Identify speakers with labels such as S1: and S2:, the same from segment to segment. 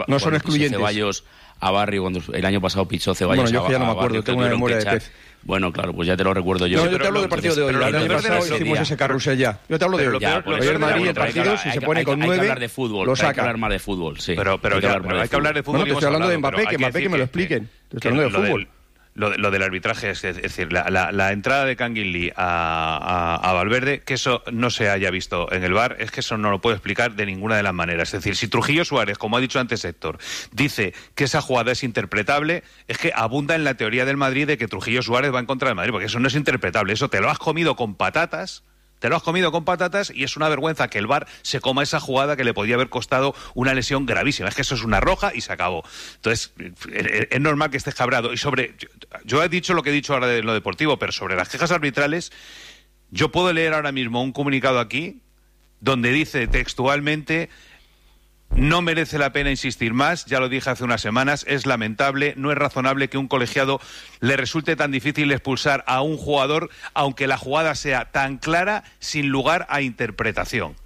S1: no son excluyentes.
S2: Ceballos a Barrio, cuando el año pasado pichó Ceballos.
S1: Bueno, yo ya no me acuerdo, tengo una memoria de pez.
S2: Bueno, claro, pues ya te lo recuerdo yo.
S1: No, yo te hablo del partido de hoy. El año pasado hicimos ese carrusel ya. Yo te hablo de hoy. Ayer Madrid, el partido, si se pone con 9,
S2: hay que hablar de fútbol,
S1: lo saca.
S2: Hay que hablar más de fútbol, sí.
S3: Pero hay que hablar de fútbol.
S1: Bueno, te estoy hablando de Mbappé, que me lo expliquen. Te estoy hablando de fútbol.
S3: Lo del arbitraje, es decir, la entrada de Canguilí a Valverde, que eso no se haya visto en el VAR, es que eso no lo puedo explicar de ninguna de las maneras. Es decir, si Trujillo Suárez, como ha dicho antes Héctor, dice que esa jugada es interpretable, es que abunda en la teoría del Madrid de que Trujillo Suárez va en contra del Madrid, porque eso no es interpretable, eso te lo has comido con patatas. Y es una vergüenza que el VAR se coma esa jugada que le podía haber costado una lesión gravísima. Es que eso es una roja y se acabó. Entonces, es normal que estés cabreado. Y yo he dicho lo que he dicho ahora de lo deportivo, pero sobre las quejas arbitrales, yo puedo leer ahora mismo un comunicado aquí donde dice textualmente: no merece la pena insistir más, ya lo dije hace unas semanas, es lamentable, no es razonable que un colegiado le resulte tan difícil expulsar a un jugador, aunque la jugada sea tan clara, sin lugar a interpretación.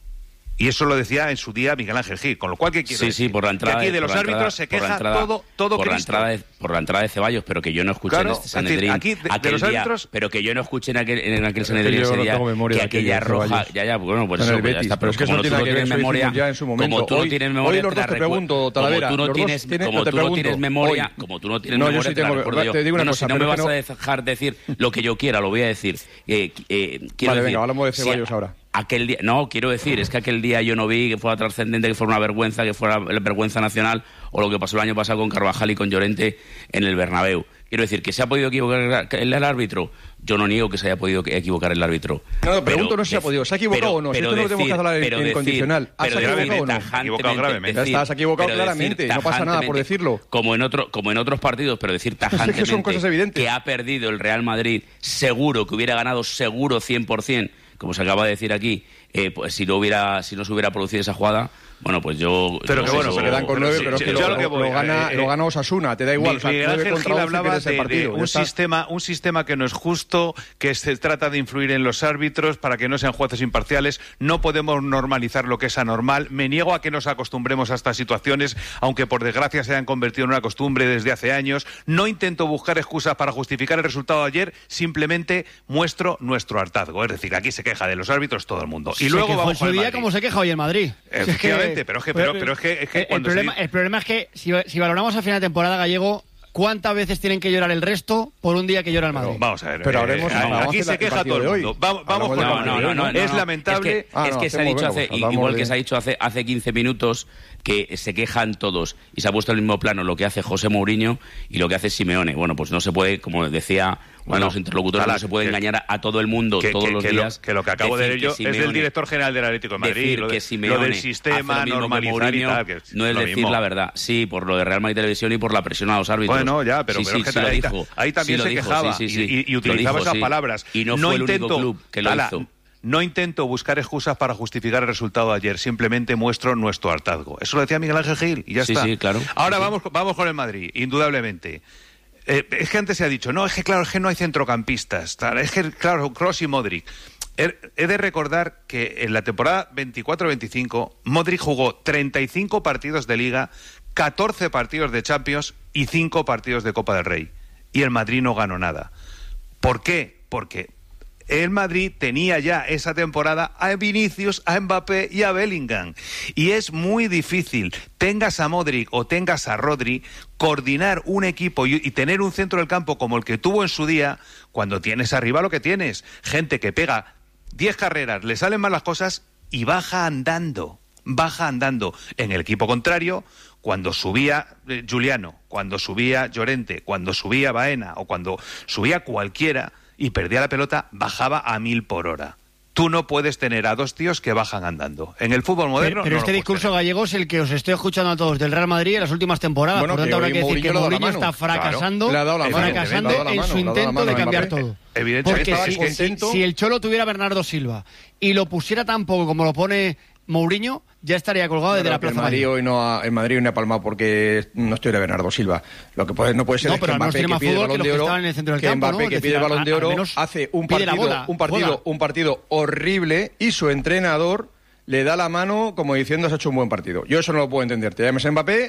S3: Y eso lo decía en su día Miguel Ángel Gil, con lo cual, ¿qué quiero decir?
S2: Sí, por la entrada.
S3: Que aquí de los árbitros se queja todo
S2: por
S3: Cristo.
S2: Por la entrada de Ceballos, pero que yo no escuché en este Sanedrín.
S3: Aquí de los árbitros...
S2: Pero que yo no escuché en aquel Sanedrín ese día que aquella roja...
S3: Bueno,
S2: pues eso, ya está.
S1: Pero es que eso no tiene que ver memoria ya en su momento.
S2: Como tú no tienes memoria...
S1: Hoy los dos te pregunto, Talavera.
S2: Como tú no tienes memoria... te la recuerdo yo. Bueno, si no me vas a dejar decir lo que yo quiera, lo voy a decir.
S1: Vale, venga, hablamos de Ceballos ahora.
S2: Aquel día, no, quiero decir, es que aquel día yo no vi que fuera trascendente, que fuera una vergüenza, que fuera la vergüenza nacional, o lo que pasó el año pasado con Carvajal y con Llorente en el Bernabéu. Quiero decir, ¿que se ha podido equivocar el árbitro? Yo no niego que se haya podido equivocar el árbitro.
S1: No, pregunto no si se ha podido. ¿Se ha equivocado o no? Si esto no lo tenemos que hablar en condicional. ¿Has equivocado o no?
S3: Equivocado gravemente.
S1: Estás equivocado claramente. No pasa nada por decirlo.
S2: Como en otros partidos, pero decir tajantemente
S1: que son cosas evidentes.
S2: Que ha perdido el Real Madrid, seguro que hubiera ganado, seguro 100%, como se acaba de decir aquí, pues si no se hubiera producido esa jugada, bueno, pues yo...
S1: Pero que bueno, se quedan con 9, pero es que lo gana Osasuna, te da igual.
S3: Miguel Ángel Gil hablaba de un sistema que no es justo, que se trata de influir en los árbitros para que no sean jueces imparciales. No podemos normalizar lo que es anormal. Me niego a que nos acostumbremos a estas situaciones, aunque por desgracia se hayan convertido en una costumbre desde hace años. No intento buscar excusas para justificar el resultado de ayer, simplemente muestro nuestro hartazgo. Es decir, aquí se queja de los árbitros todo el mundo. Y luego vamos con el Madrid.
S4: Como se queja hoy el Madrid.
S3: Efectivamente, pero es que
S4: el problema es que si valoramos a final de temporada, Gallego, ¿cuántas veces tienen que llorar el resto por un día que llora el Madrid?
S3: Vamos a ver.
S1: Pero
S3: aquí se queja todo el mundo. Vamos con el Madrid. Es lamentable.
S2: Es que se ha dicho igual que se ha dicho hace 15 minutos, que se quejan todos y se ha puesto en el mismo plano lo que hace José Mourinho y lo que hace Simeone. Bueno, pues no se puede, como decía uno de los interlocutores, no se puede engañar a todo el mundo todos los días.
S3: Que lo que acabo de leer yo es del director general del Atlético de Madrid, lo del sistema, normalizar y tal.
S2: No es decir la verdad. Sí, por lo de Real Madrid Televisión y por la presión a los árbitros.
S3: Bueno, ya, pero es que ahí también se quejaba y utilizaba esas palabras.
S2: Y no fue el único club que lo hizo.
S3: No intento buscar excusas para justificar el resultado de ayer, simplemente muestro nuestro hartazgo. Eso lo decía Miguel Ángel Gil y ya está.
S2: Sí, claro.
S3: Ahora vamos con el Madrid, indudablemente. Es que antes se ha dicho, no, es que no hay centrocampistas. Es que, claro, Kroos y Modric. He de recordar que en la temporada 24-25, Modric jugó 35 partidos de Liga, 14 partidos de Champions y 5 partidos de Copa del Rey. Y el Madrid no ganó nada. ¿Por qué? Porque el Madrid tenía ya esa temporada a Vinicius, a Mbappé y a Bellingham. Y es muy difícil, tengas a Modric o tengas a Rodri, coordinar un equipo y tener un centro del campo como el que tuvo en su día, cuando tienes arriba lo que tienes. Gente que pega 10 carreras, le salen mal las cosas y baja andando. En el equipo contrario, cuando subía Giuliano, cuando subía Llorente, cuando subía Baena o cuando subía cualquiera y perdía la pelota, bajaba a 1000 por hora. Tú no puedes tener a dos tíos que bajan andando. En el fútbol moderno
S4: pero este discurso gallego es el que os estoy escuchando a todos del Real Madrid en las últimas temporadas.
S1: Bueno,
S4: por tanto, habrá que decir que Mourinho está fracasando, en su intento de cambiar todo. Porque si el Cholo tuviera a Bernardo Silva y lo pusiera tan poco como lo pone Mourinho, ya estaría colgado desde la plaza.
S1: El Madrid hoy no ha palmado porque no estoy de Bernardo Silva. Lo que no puede ser es que Mbappé, que pide el Balón de Oro, que pide el Balón de Oro, hace un partido horrible y su entrenador le da la mano como diciendo has hecho un buen partido. Yo eso no lo puedo entender. Te llames Mbappé